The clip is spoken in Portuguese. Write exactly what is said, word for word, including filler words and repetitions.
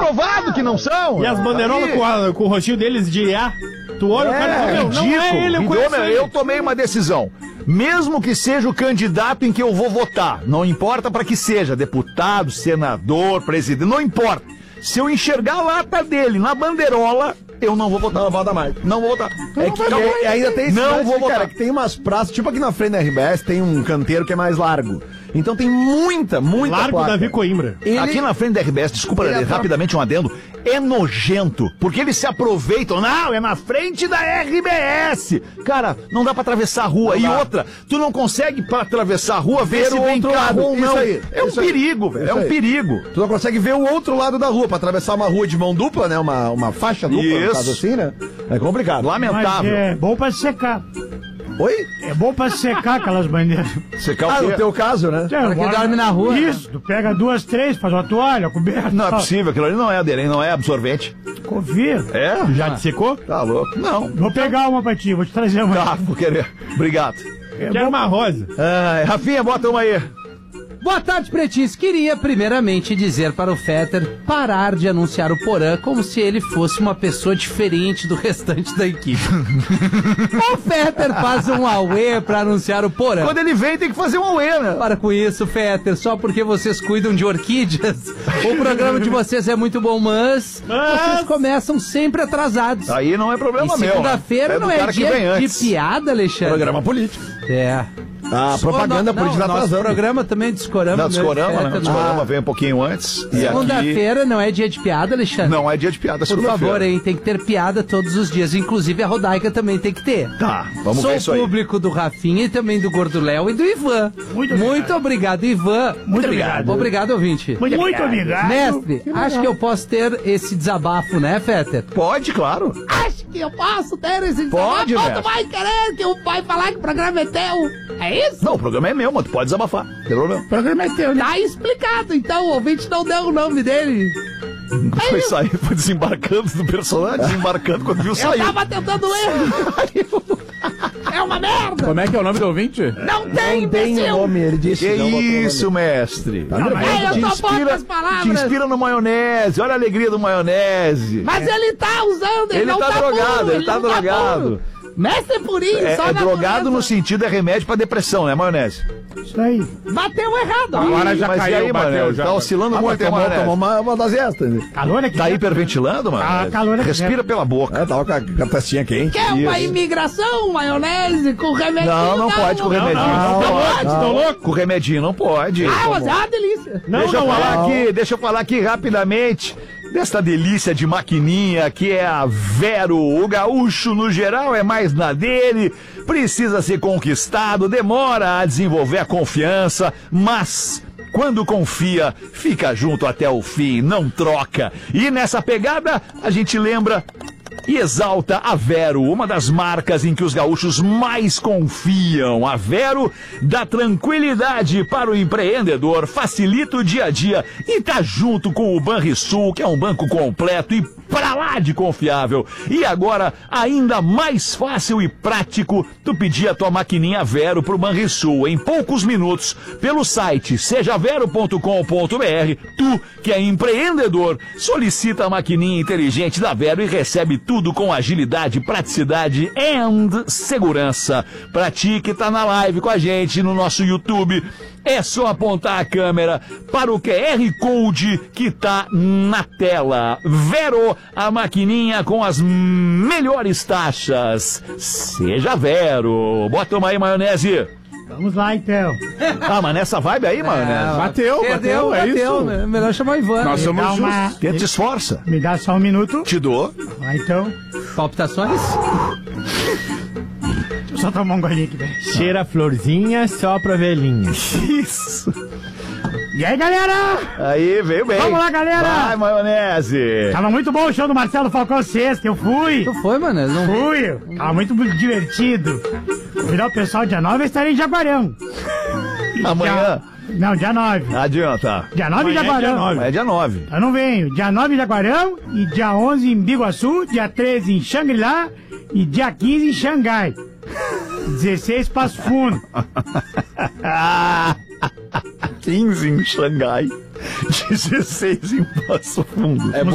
comprovado que não são. E as bandeirolas com, a, com o rostinho deles de A. Tu olha é, o cara e ridículo. não é ele, eu ridículo. conheço ele. Eu tomei uma decisão. Mesmo que seja o candidato em que eu vou votar, não importa para que seja, deputado, senador, presidente, não importa. Se eu enxergar a lata dele na bandeirola, eu não vou votar. Não vota mais. Não vou votar. É que é, é, ainda tem esse Não lance, vou votar. cara, que tem umas praças, tipo aqui na frente da R B S, tem um canteiro que é mais largo. Então tem muita, muita Largo placa. Davi Coimbra. Ele... Aqui na frente da R B S, desculpa, Ele rapidamente um adendo, é nojento, porque eles se aproveitam. Não, é na frente da R B S. Cara, não dá pra atravessar a rua. Não e dá. outra, tu não consegue pra atravessar a rua ver, Ver se o vem outro carro lado. ou não. Isso aí, é um isso aí. perigo, velho. É Isso um aí. perigo. Tu não consegue ver o outro lado da rua, pra atravessar uma rua de mão dupla, né? Uma, uma faixa dupla, Isso. no caso assim, né? É complicado. Lamentável. Mas é bom pra secar. Oi? É bom pra secar aquelas bandeiras. Secar Ah, o no quê? teu caso, né? Pra quem dorme na rua, Isso, tu pega duas, três, faz uma toalha, coberta. Não é possível, aquilo ali não é aderente, não é absorvente. Confia. É? Já te secou? Tá louco. Não. Vou pegar uma pra ti, vou te trazer uma. Tá, vou querer. Obrigado. É Quero bom- uma rosa. Ai, Rafinha, bota uma aí. Boa tarde, pretinhos. Queria primeiramente dizer para o Fetter parar de anunciar o Porã como se ele fosse uma pessoa diferente do restante da equipe. O Fetter faz um auê para anunciar o Porã. Quando ele vem, tem que fazer um auê, né? Para com isso, Fetter, só porque vocês cuidam de orquídeas. O programa de vocês é muito bom, mas, Mas- vocês começam sempre atrasados. Aí não é problema E meu. segunda-feira né? não do é cara que vem dia de antes. piada, Alexandre? Programa político. É. A propaganda não, política tá nosso atrasando. programa também Discorama. Não, meu Discorama, né? Fetter, Discorama vem um pouquinho antes. E aqui... Segunda-feira não é dia de piada, Alexandre? Não é dia de piada, Por segunda-feira. favor, hein? Tem que ter piada todos os dias. Inclusive a Rodaica também tem que ter. Tá, vamos Sou ver isso aí. público do Rafinha e também do Gordo Léo e do Ivan. Muito obrigado. Muito obrigado, Ivan. Muito obrigado. Obrigado, ouvinte. Muito obrigado. Mestre, acho que eu posso ter esse desabafo, né, Fetter? Pode, claro. Acho que eu posso ter esse Pode, desabafo. mestre. Tu vai querer que o pai falar que o programa é teu. É isso? Não, o programa é meu, mas tu pode desabafar. Não tem problema. O programa é teu, né? Tá explicado, então. O ouvinte não deu o nome dele. Foi sair, foi desembarcando do personagem, desembarcando quando viu Eu sair. tava tentando ler. É uma merda. Como é que é o nome do ouvinte? Não tem, Não tem imbecil. nome, ele disse. Que não botou isso, mestre. Tá nervoso. É, eu Te tô inspira, poucas palavras. te inspira no maionese. Olha a alegria do maionese. Mas ele tá usando, ele, Ele não tá tá drogado, puro, ele tá não drogado. puro. Mestre purinho, É, só é na drogado no pureza. sentido é remédio pra depressão, né, maionese? Isso aí. Bateu errado. ó. Agora Ih, já mas caiu, e aí, bateu maionese? já. Tá oscilando Ah, muito, mas hein, tomou, maionese? tomou uma, uma das extras. né? Calor aqui. Tá né? hiperventilando, mano? Ah, calor aqui, Respira né? pela boca. É, tava com a, com a testinha quente. Quer uma Isso. imigração, maionese, com remedinho? Não, não pode com remedinho. não, Não não, pode. não. Tô louco? Com remedinho não pode. Ah, mas é uma delícia. Não, deixa não eu falar é. aqui, deixa eu falar aqui rapidamente desta delícia de maquininha que é a Vero. O gaúcho, no geral, é mais na dele, precisa ser conquistado, demora a desenvolver a confiança, mas... quando confia, fica junto até o fim, não troca. E nessa pegada, a gente lembra e exalta a Vero, uma das marcas em que os gaúchos mais confiam. A Vero dá tranquilidade para o empreendedor, facilita o dia a dia e tá junto com o Banrisul, que é um banco completo e pra lá de confiável. E agora, ainda mais fácil e prático, tu pedir a tua maquininha Vero pro Banrisul em poucos minutos pelo site seja vero ponto com ponto br. Tu, que é empreendedor, solicita a maquininha inteligente da Vero e recebe tudo com agilidade, praticidade e segurança. Pra ti que tá na live com a gente no nosso YouTube, é só apontar a câmera para o Q R Code que tá na tela. Vero, a maquininha com as melhores taxas. Seja Vero. Bota uma aí, maionese. Vamos lá, então. Ah, mas nessa vibe aí, maionese. Bateu, Perdeu, bateu, é bateu. isso. Melhor chamar o Ivan. Nós Me somos dá uma- justos. Tenta, esforça. Me dá só um minuto. Te dou. Vai, então. Palpitações? Deixa eu só tomar um golinho aqui, velho. Cheira a florzinha, sopra a velhinha. Isso. E aí, galera? Aí, veio bem. Vamos lá, galera. Vai, maionese. Tava muito bom o show do Marcelo Falcão sexta, eu fui. Tu foi, mano? Não... Fui. Tava muito divertido. Convidar o pessoal dia nove, eu estarei em Jaguarão. E Amanhã. dia- Não, dia nove. Adianta. Dia nove em Amanhã é dia Jaguarão. nove. É dia nove. Eu não venho. Dia nove em Jaguarão, e dia onze em Biguaçu, dia treze em Xangri-Lá e dia quinze em Xangai. dezesseis Passo Fundo. quinze em Xangai. dezesseis em Passo Fundo. É